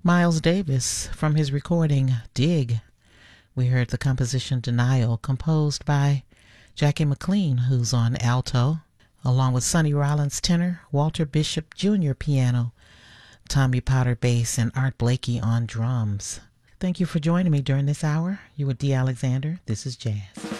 Miles Davis from his recording Dig. We heard the composition Denial, composed by Jackie McLean, who's on alto, along with Sonny Rollins tenor, Walter Bishop Jr. piano, Tommy Potter bass, and Art Blakey on drums. Thank you for joining me during this hour. You were Dee Alexander. This is Jazz.